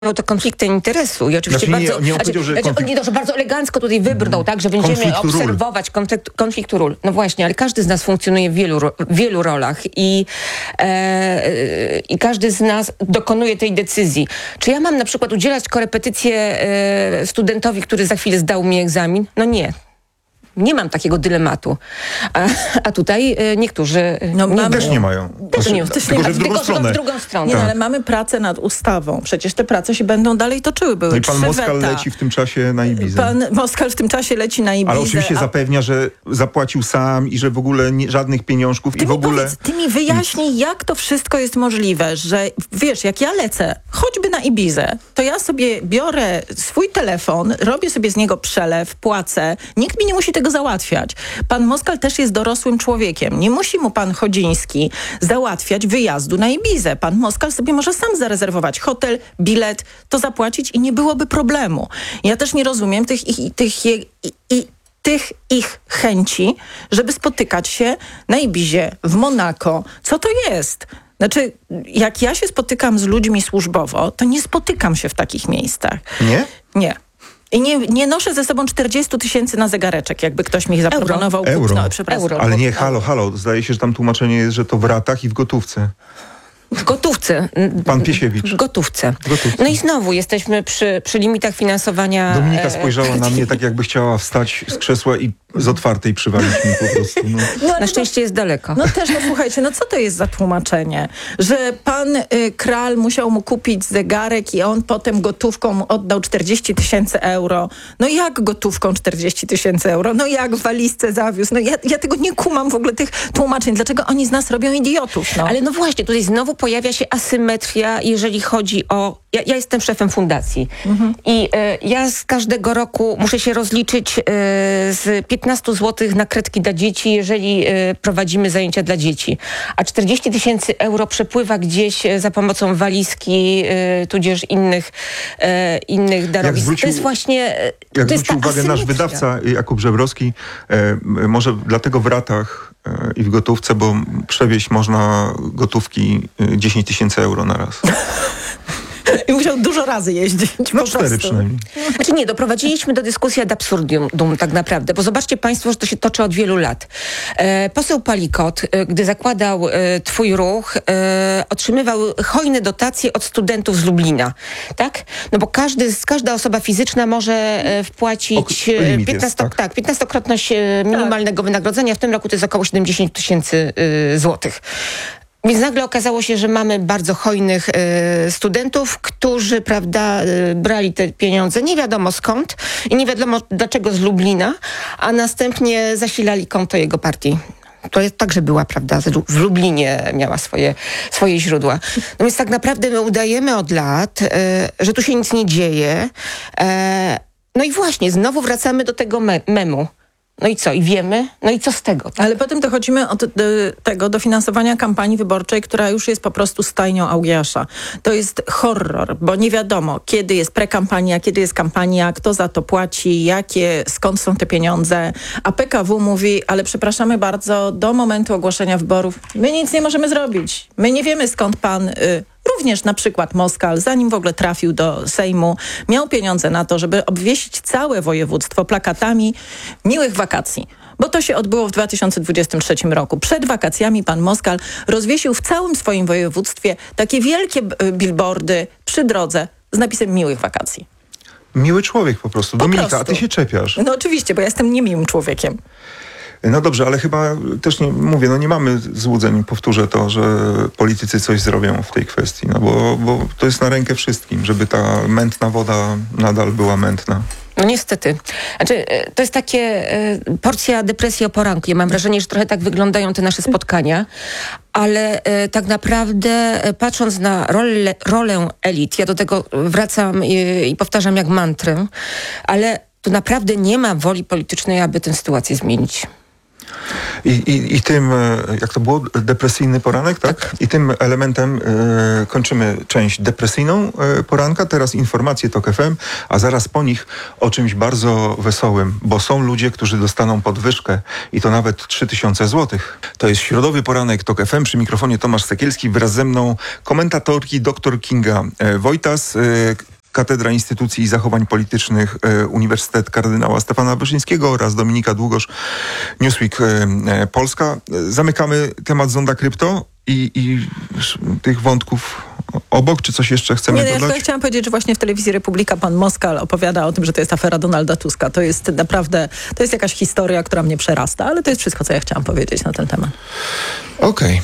to konfliktem interesu i oczywiście że bardzo elegancko tutaj wybrnął, tak, że będziemy obserwować konfliktu ról. No właśnie, ale każdy z nas funkcjonuje w wielu rolach i każdy z nas dokonuje tej decyzji. Czy ja mam na przykład udzielać korepetycję studentowi, który za chwilę zdał mi egzamin? No nie. Nie mam takiego dylematu. A tutaj niektórzy też nie mają. W drugą stronę. Nie, ale mamy pracę nad ustawą. Przecież te prace się będą dalej toczyły. Były i pan Moskal leci w tym czasie na Ibizę. Pan Moskal w tym czasie leci na Ibizę. Ale oczywiście zapewnia, że zapłacił sam i że w ogóle żadnych pieniążków i w ogóle... Ty mi wyjaśnij, jak to wszystko jest możliwe, że wiesz, jak ja lecę choćby na Ibizę, to ja sobie biorę swój telefon, robię sobie z niego przelew, płacę. Nikt mi nie musi tego załatwiać. Pan Moskal też jest dorosłym człowiekiem. Nie musi mu pan Chodziński załatwiać wyjazdu na Ibizę. Pan Moskal sobie może sam zarezerwować hotel, bilet, to zapłacić i nie byłoby problemu. Ja też nie rozumiem tych ich chęci, żeby spotykać się na Ibizie, w Monako. Co to jest? Znaczy, jak ja się spotykam z ludźmi służbowo, to nie spotykam się w takich miejscach. Nie? Nie. I nie noszę ze sobą 40 000 na zegareczek, jakby ktoś mi zaproponował kupno. Euro. Ale nie, halo. Zdaje się, że tam tłumaczenie jest, że to w ratach i w gotówce. W gotówce. Pan Piesiewicz. W gotówce. No i znowu jesteśmy przy limitach finansowania. Dominika spojrzała na mnie tak, jakby chciała wstać z krzesła i z otwartej przywalić mi po prostu. Na szczęście jest daleko. Słuchajcie, co to jest za tłumaczenie? Że pan Kral musiał mu kupić zegarek i on potem gotówką oddał 40 000 euro. No jak gotówką 40 000 euro? No jak w walizce zawiózł? No ja tego nie kumam w ogóle, tych tłumaczeń. Dlaczego oni z nas robią idiotów? No? Ale no właśnie, tutaj znowu pojawia się asymetria, jeżeli chodzi o... Ja jestem szefem fundacji i ja z każdego roku muszę się rozliczyć z 15 zł na kredki dla dzieci, jeżeli prowadzimy zajęcia dla dzieci. A 40 000 euro przepływa gdzieś za pomocą walizki, tudzież innych darowizn. To jest właśnie... Jak zwrócił uwagę nasz wydawca Jakub Żebrowski, może dlatego w ratach i w gotówce, bo przewieźć można gotówki 10 000 euro na raz. I musiał dużo razy jeździć. No 4 przynajmniej. Znaczy nie, doprowadziliśmy do dyskusji ad absurdum tak naprawdę, bo zobaczcie państwo, że to się toczy od wielu lat. Poseł Palikot, gdy zakładał Twój Ruch, otrzymywał hojne dotacje od studentów z Lublina, tak? No bo każda osoba fizyczna może wpłacić 15-krotność minimalnego wynagrodzenia. W tym roku to jest około 70 000 złotych. Więc nagle okazało się, że mamy bardzo hojnych studentów, którzy, brali te pieniądze nie wiadomo skąd i nie wiadomo dlaczego z Lublina, a następnie zasilali konto jego partii. To jest także była, w Lublinie miała swoje źródła. No więc tak naprawdę my udajemy od lat, że tu się nic nie dzieje. No i właśnie, znowu wracamy do tego memu. No i co? I wiemy? No i co z tego? Ale potem dochodzimy do finansowania kampanii wyborczej, która już jest po prostu stajnią Augiasza. To jest horror, bo nie wiadomo, kiedy jest prekampania, kiedy jest kampania, kto za to płaci, skąd są te pieniądze. A PKW mówi, ale przepraszamy bardzo, do momentu ogłoszenia wyborów my nic nie możemy zrobić. My nie wiemy, skąd pan... Również na przykład Moskal, zanim w ogóle trafił do Sejmu, miał pieniądze na to, żeby obwiesić całe województwo plakatami miłych wakacji. Bo to się odbyło w 2023 roku. Przed wakacjami pan Moskal rozwiesił w całym swoim województwie takie wielkie billboardy przy drodze z napisem miłych wakacji. Miły człowiek po prostu. Dominika, a ty się czepiasz. No oczywiście, bo ja jestem niemiłym człowiekiem. No dobrze, ale chyba też nie mamy złudzeń, powtórzę to, że politycy coś zrobią w tej kwestii, no bo to jest na rękę wszystkim, żeby ta mętna woda nadal była mętna. No niestety. Znaczy, to jest takie porcja depresji o poranku. Ja mam wrażenie, że trochę tak wyglądają te nasze spotkania, ale tak naprawdę patrząc na rolę elit, ja do tego wracam i powtarzam jak mantrę, ale tu naprawdę nie ma woli politycznej, aby tę sytuację zmienić. I tym, jak to było, depresyjny poranek, tak? I tym elementem kończymy część depresyjną poranka. Teraz informacje TOK FM, a zaraz po nich o czymś bardzo wesołym, bo są ludzie, którzy dostaną podwyżkę i to nawet 3000 zł. To jest środowy poranek TOK FM. Przy mikrofonie Tomasz Sekielski. Wraz ze mną komentatorki dr Kinga Wojtas, Katedra Instytucji i Zachowań Politycznych Uniwersytet Kardynała Stefana Wyszyńskiego oraz Dominika Długosz, Newsweek Polska. Zamykamy temat Zonda Krypto i tych wątków obok, czy coś jeszcze chcemy dodać? Ja chciałam powiedzieć, że właśnie w telewizji Republika pan Moskal opowiada o tym, że to jest afera Donalda Tuska. To jest naprawdę, to jest jakaś historia, która mnie przerasta, ale to jest wszystko, co ja chciałam powiedzieć na ten temat. Okej.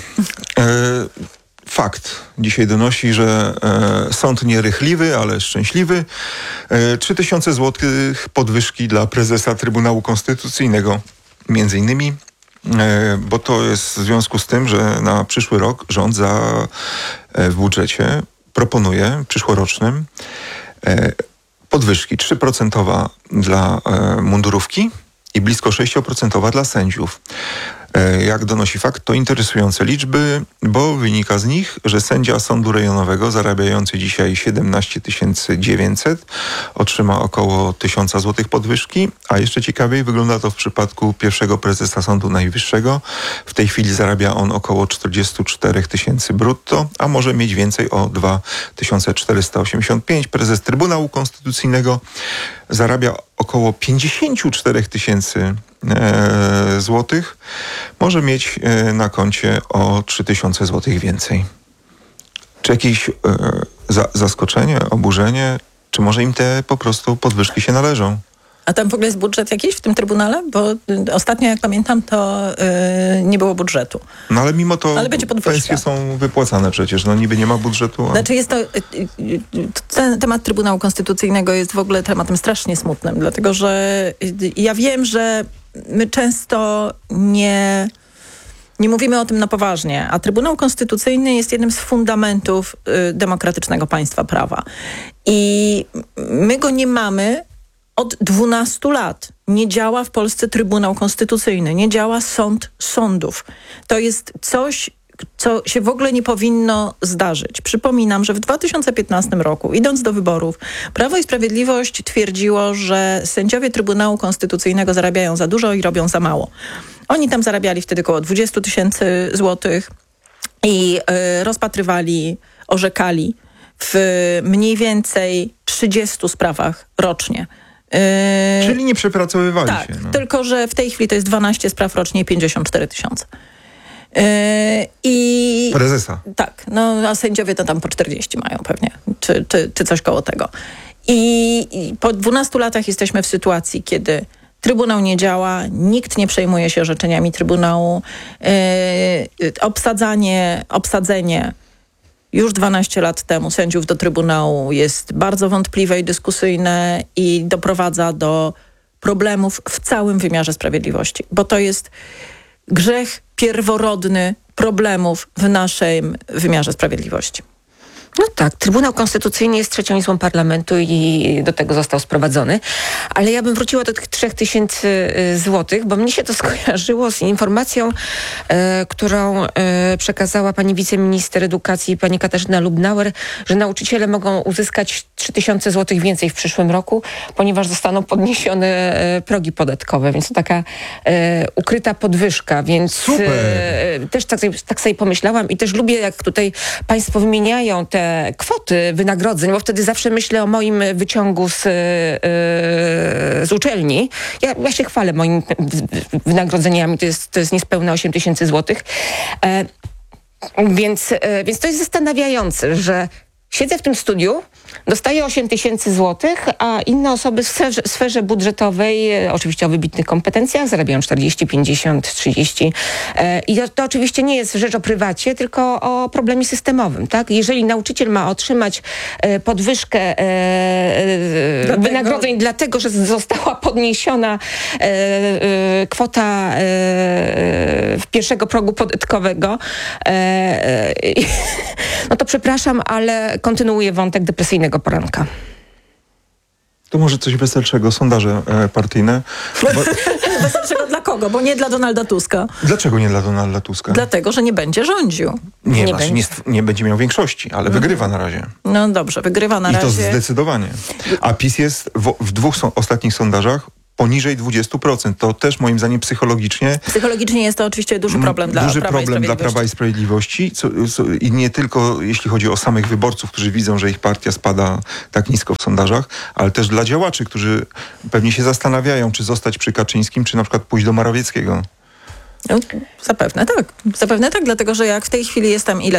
Fakt dzisiaj donosi, że sąd nierychliwy, ale szczęśliwy. 3000 zł podwyżki dla prezesa Trybunału Konstytucyjnego. Między innymi, bo to jest w związku z tym, że na przyszły rok rząd w budżecie proponuje, przyszłorocznym, podwyżki 3% dla mundurówki i blisko 6% dla sędziów. Jak donosi fakt, to interesujące liczby, bo wynika z nich, że sędzia sądu rejonowego zarabiający dzisiaj 17 900 otrzyma około 1000 zł podwyżki, a jeszcze ciekawiej wygląda to w przypadku pierwszego prezesa Sądu Najwyższego. W tej chwili zarabia on około 44 000 brutto, a może mieć więcej o 2485. Prezes Trybunału Konstytucyjnego zarabia około 54 000 złotych, może mieć na koncie o 3000 złotych więcej. Czy jakieś zaskoczenie, oburzenie, czy może im te po prostu podwyżki się należą? A tam w ogóle jest budżet jakiś w tym Trybunale? Bo ostatnio, jak pamiętam, to nie było budżetu. No ale mimo to będzie podwyżka. Pensje są wypłacane przecież. No niby nie ma budżetu. A... Znaczy jest to... Ten temat Trybunału Konstytucyjnego jest w ogóle tematem strasznie smutnym, dlatego że ja wiem, że my często nie mówimy o tym na poważnie, a Trybunał Konstytucyjny jest jednym z fundamentów demokratycznego państwa prawa. I my go nie mamy od 12 lat. Nie działa w Polsce Trybunał Konstytucyjny, nie działa sąd sądów. To jest coś, co się w ogóle nie powinno zdarzyć. Przypominam, że w 2015 roku, idąc do wyborów, Prawo i Sprawiedliwość twierdziło, że sędziowie Trybunału Konstytucyjnego zarabiają za dużo i robią za mało. Oni tam zarabiali wtedy około 20 000 złotych i rozpatrywali, orzekali w mniej więcej 30 sprawach rocznie. Czyli nie przepracowywali tak, się. No. Tylko że w tej chwili to jest 12 spraw rocznie i 54 000. I prezesa. Tak, no a sędziowie to tam po 40 mają pewnie, czy coś koło tego. I po 12 latach jesteśmy w sytuacji, kiedy Trybunał nie działa, nikt nie przejmuje się orzeczeniami Trybunału, obsadzenie już 12 lat temu sędziów do Trybunału jest bardzo wątpliwe i dyskusyjne i doprowadza do problemów w całym wymiarze sprawiedliwości, bo to jest grzech pierworodny problemów w naszym wymiarze sprawiedliwości. No tak, Trybunał Konstytucyjny jest trzecią izbą parlamentu i do tego został sprowadzony. Ale ja bym wróciła do tych 3000 złotych, bo mnie się to skojarzyło z informacją, którą przekazała pani wiceminister edukacji, pani Katarzyna Lubnauer, że nauczyciele mogą uzyskać 3000 złotych więcej w przyszłym roku, ponieważ zostaną podniesione progi podatkowe, więc to taka ukryta podwyżka, więc też tak sobie pomyślałam i też lubię, jak tutaj państwo wymieniają te kwoty wynagrodzeń, bo wtedy zawsze myślę o moim wyciągu z uczelni. Ja się chwalę moimi wynagrodzeniami, to jest niespełna 8000 złotych. Więc to jest zastanawiające, że siedzę w tym studiu, dostaję 8000 złotych, a inne osoby w sferze budżetowej, oczywiście o wybitnych kompetencjach, zarabiają 40, 50, 30. I to oczywiście nie jest rzecz o prywacie, tylko o problemie systemowym. Tak? Jeżeli nauczyciel ma otrzymać podwyżkę wynagrodzeń dlatego, że została podniesiona kwota pierwszego progu podatkowego, no to przepraszam, ale kontynuuję wątek depresyjnego poranka. To może coś weselszego, sondaże partyjne. Wobec czego dla kogo? Bo nie dla Donalda Tuska. Dlaczego nie dla Donalda Tuska? Dlatego, że nie będzie rządził. Nie będzie miał większości, ale wygrywa na razie. No dobrze, wygrywa na I razie. to zdecydowanie. A PiS jest w dwóch ostatnich sondażach poniżej 20%. To też moim zdaniem psychologicznie Jest to oczywiście duży problem dla Prawa i Sprawiedliwości. I nie tylko jeśli chodzi o samych wyborców, którzy widzą, że ich partia spada tak nisko w sondażach, ale też dla działaczy, którzy pewnie się zastanawiają, czy zostać przy Kaczyńskim, czy na przykład pójść do Morawieckiego. No, zapewne tak, dlatego że jak w tej chwili jest tam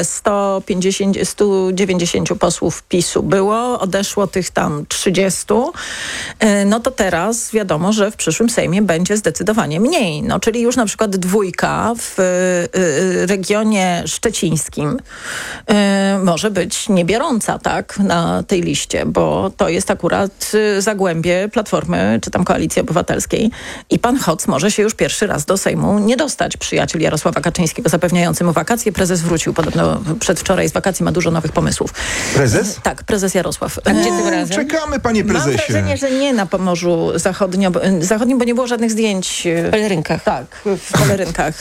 190 posłów PiS-u było, odeszło tych tam 30, no to teraz wiadomo, że w przyszłym Sejmie będzie zdecydowanie mniej. No, czyli już na przykład 2 w regionie szczecińskim może być niebierąca, tak, na tej liście, bo to jest akurat zagłębie Platformy, czy tam Koalicji Obywatelskiej i pan Hoc może się już pierwszy raz do Sejmu nie dostać. Przyjaciel Jarosława Kaczyńskiego zapewniający mu wakacje. Prezes wrócił podobno przedwczoraj z wakacji, ma dużo nowych pomysłów. Prezes? Tak, prezes Jarosław. A gdzie tym razem? Czekamy, panie prezesie. Mam wrażenie, że nie na Pomorzu Zachodnim, bo nie było żadnych zdjęć. W pelerynkach. Tak, w pelerynkach.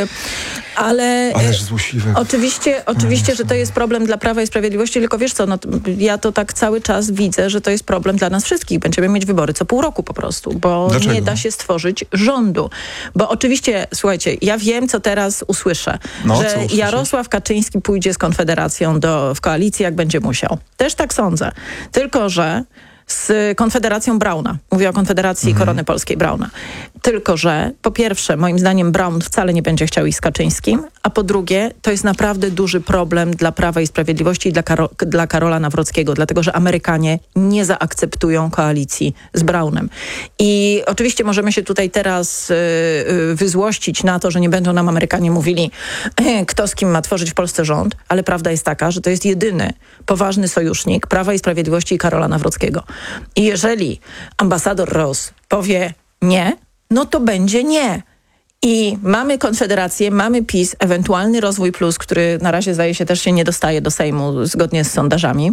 Ależ złośliwe. Oczywiście, że to jest problem dla Prawa i Sprawiedliwości, tylko wiesz co, no, ja to tak cały czas widzę, że to jest problem dla nas wszystkich. Będziemy mieć wybory co pół roku po prostu, bo Dlaczego? nie da się stworzyć rządu. Bo oczywiście, słuchajcie, ja wiem, co teraz usłyszę, że Jarosław Kaczyński pójdzie z Konfederacją w koalicję, jak będzie musiał. Też tak sądzę. Tylko że z Konfederacją Brauna. Mówię o Konfederacji Korony Polskiej Brauna. Tylko że po pierwsze, moim zdaniem Braun wcale nie będzie chciał iść z Kaczyńskim, a po drugie, to jest naprawdę duży problem dla Prawa i Sprawiedliwości i dla Karola Nawrockiego, dlatego że Amerykanie nie zaakceptują koalicji z Braunem. I oczywiście możemy się tutaj teraz wyzłościć na to, że nie będą nam Amerykanie mówili, kto z kim ma tworzyć w Polsce rząd, ale prawda jest taka, że to jest jedyny poważny sojusznik Prawa i Sprawiedliwości i Karola Nawrockiego. I jeżeli ambasador Ross powie nie, no to będzie nie. I mamy Konfederację, mamy PiS, ewentualny Rozwój Plus, który na razie zdaje się też się nie dostaje do Sejmu zgodnie z sondażami.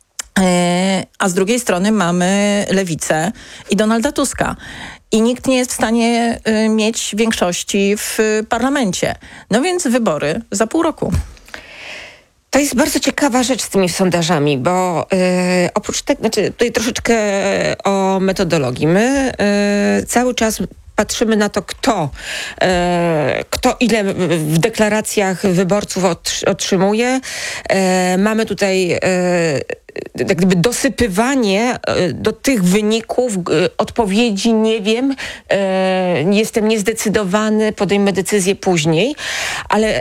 A z drugiej strony mamy Lewicę i Donalda Tuska. I nikt nie jest w stanie mieć większości w parlamencie. No więc wybory za pół roku. To jest bardzo ciekawa rzecz z tymi sondażami, bo oprócz tego, tutaj troszeczkę o metodologii. My cały czas patrzymy na to, kto ile w deklaracjach wyborców otrzymuje. Mamy tutaj jak gdyby dosypywanie do tych wyników odpowiedzi nie wiem, jestem niezdecydowany, podejmę decyzję później, ale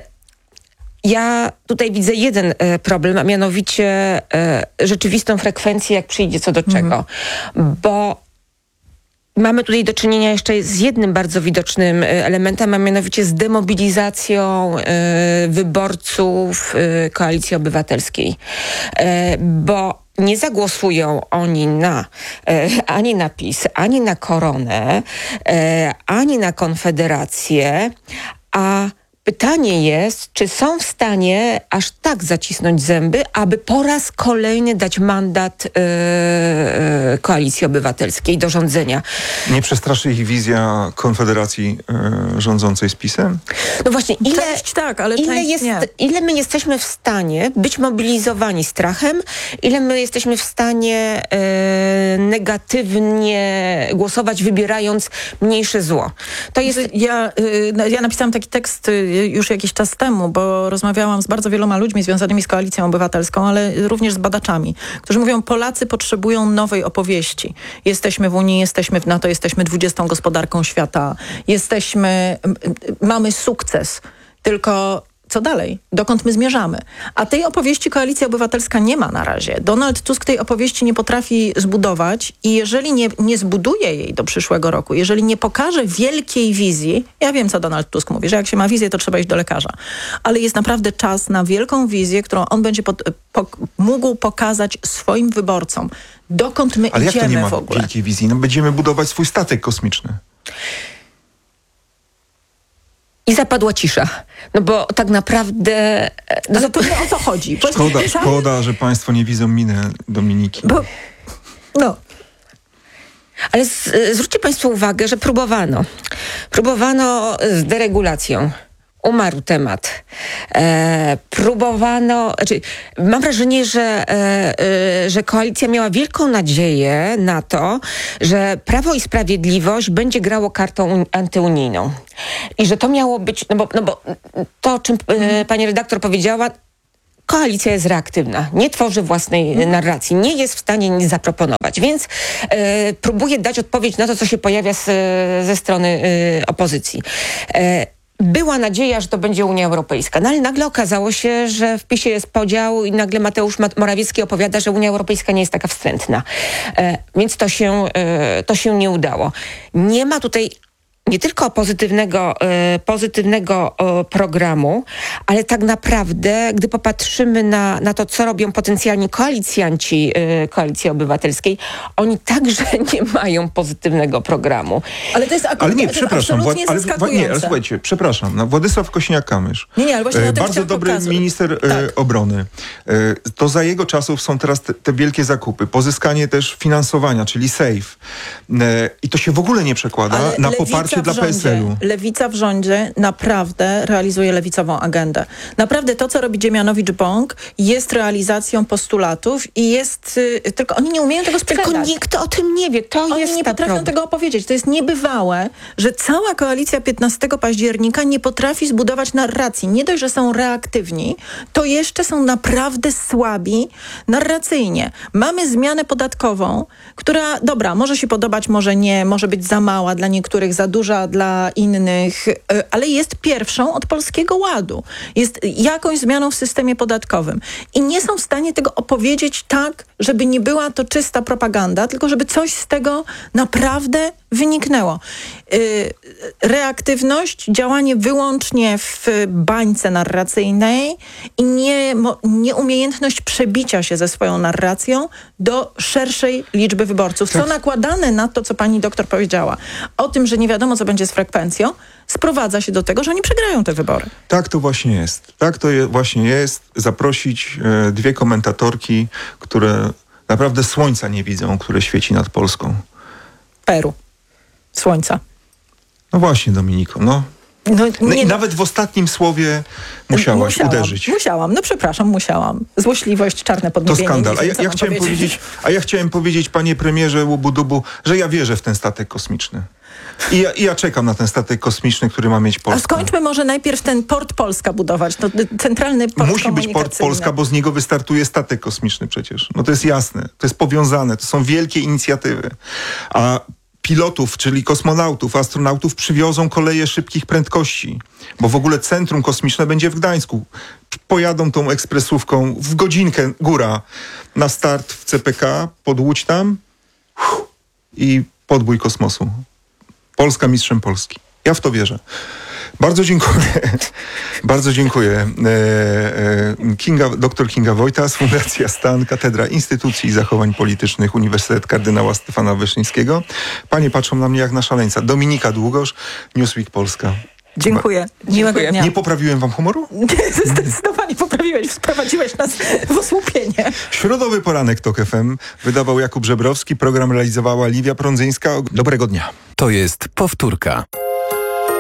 ja tutaj widzę jeden problem, a mianowicie rzeczywistą frekwencję, jak przyjdzie co do czego. Bo mamy tutaj do czynienia jeszcze z jednym bardzo widocznym elementem, a mianowicie z demobilizacją wyborców Koalicji Obywatelskiej. Bo nie zagłosują oni ani na PiS, ani na Koronę, ani na Konfederację, a pytanie jest, czy są w stanie aż tak zacisnąć zęby, aby po raz kolejny dać mandat Koalicji Obywatelskiej do rządzenia. Nie przestraszy ich wizja Konfederacji rządzącej z PiS-em? No właśnie, ile my jesteśmy w stanie być mobilizowani strachem, ile my jesteśmy w stanie negatywnie głosować, wybierając mniejsze zło. To jest... Ja napisałam taki tekst już jakiś czas temu, bo rozmawiałam z bardzo wieloma ludźmi związanymi z Koalicją Obywatelską, ale również z badaczami, którzy mówią, Polacy potrzebują nowej opowieści. Jesteśmy w Unii, jesteśmy w NATO, jesteśmy 20. gospodarką świata, mamy sukces, tylko co dalej? Dokąd my zmierzamy? A tej opowieści Koalicja Obywatelska nie ma na razie. Donald Tusk tej opowieści nie potrafi zbudować i jeżeli nie zbuduje jej do przyszłego roku, jeżeli nie pokaże wielkiej wizji, ja wiem, co Donald Tusk mówi, że jak się ma wizję, to trzeba iść do lekarza. Ale jest naprawdę czas na wielką wizję, którą on będzie mógł pokazać swoim wyborcom. Dokąd my Ale idziemy jak to nie ma w ogóle? wielkiej wizji? No będziemy budować swój statek kosmiczny. I zapadła cisza. No bo tak naprawdę... Ale to nie o co chodzi. Szkoda, że państwo nie widzą miny Dominiki. Ale zwróćcie Państwo uwagę, że próbowano z deregulacją. Umarł temat. Mam wrażenie, że koalicja miała wielką nadzieję na to, że Prawo i Sprawiedliwość będzie grało kartą antyunijną. I że to miało być, no bo to, o czym pani redaktor powiedziała, koalicja jest reaktywna, nie tworzy własnej narracji, nie jest w stanie nic zaproponować, więc próbuje dać odpowiedź na to, co się pojawia ze strony opozycji. Była nadzieja, że to będzie Unia Europejska, no ale nagle okazało się, że w PiS-ie jest podział i nagle Mateusz Morawiecki opowiada, że Unia Europejska nie jest taka wstrętna. Więc to się nie udało. Nie ma tutaj nie tylko pozytywnego programu, ale tak naprawdę, gdy popatrzymy na to, co robią potencjalni koalicjanci Koalicji Obywatelskiej, oni także nie mają pozytywnego programu. Ale to jest Ale nie, przepraszam. zaskakujące. Słuchajcie, przepraszam. No, Władysław Kosiniak-Kamysz, Nie, ale właśnie o tym bardzo chciałam dobry pokazać. minister obrony. To za jego czasów są teraz te wielkie zakupy. Pozyskanie też finansowania, czyli SAFE. I to się w ogóle nie przekłada Ale na Lewica poparcie w dla rządzie, PSL-u. Lewica w rządzie naprawdę realizuje lewicową agendę. Naprawdę to, co robi Dziemianowicz-Bąk, jest realizacją postulatów i jest... tylko oni nie umieją tego sprzedać. Tylko nikt o tym nie wie. Oni nie potrafią tego opowiedzieć. To jest niebywałe, że cała koalicja 15 października nie potrafi zbudować narracji. Nie dość, że są reaktywni, to jeszcze są naprawdę słabi narracyjnie. Mamy zmianę podatkową, która, dobra, może się podobać, może nie, może być za mała dla niektórych, za duża dla innych, ale jest pierwszą od Polskiego Ładu. Jest jakąś zmianą w systemie podatkowym. I nie są w stanie tego opowiedzieć tak, żeby nie była to czysta propaganda, tylko żeby coś z tego naprawdę wyniknęło. Reaktywność, działanie wyłącznie w bańce narracyjnej i nieumiejętność przebicia się ze swoją narracją do szerszej liczby wyborców. Co nakładane na to, co pani doktor powiedziała, o tym, że nie wiadomo, co będzie z frekwencją, sprowadza się do tego, że oni przegrają te wybory. Tak to właśnie jest. Właśnie jest. Zaprosić dwie komentatorki, które naprawdę słońca nie widzą, które świeci nad Polską. Peru. Słońca. No właśnie, Dominiko, no. I nawet w ostatnim słowie musiałaś uderzyć. Musiałam, musiałam. Złośliwość, czarne To podniebienie. skandal. A ja chciałem powiedzieć, panie premierze Łubu-Dubu, że ja wierzę w ten statek kosmiczny. I ja czekam na ten statek kosmiczny, który ma mieć Polska. A skończmy może najpierw ten port Polska budować. To centralny port Musi być port Polska, bo z niego wystartuje statek kosmiczny przecież. No to jest jasne. To jest powiązane. To są wielkie inicjatywy. A pilotów, czyli kosmonautów, astronautów przywiozą koleje szybkich prędkości, bo w ogóle centrum kosmiczne będzie w Gdańsku. Pojadą tą ekspresówką w godzinkę góra na start w CPK, pod Łódź tam i podbój kosmosu. Polska mistrzem Polski. Ja w to wierzę. Bardzo dziękuję. Bardzo dziękuję. Dr Kinga Wojtas, Fundacja Stan, Katedra Instytucji i Zachowań Politycznych, Uniwersytet Kardynała Stefana Wyszyńskiego. Panie patrzą na mnie jak na szaleńca. Dominika Długosz, Newsweek Polska. Dziękuję. Miłego dnia. Nie poprawiłem wam humoru? Zdecydowanie poprawiłeś. Wprowadziłeś nas w osłupienie. Środowy poranek TOK FM wydawał Jakub Żebrowski. Program realizowała Liwia Prądzyńska. Dobrego dnia. To jest powtórka.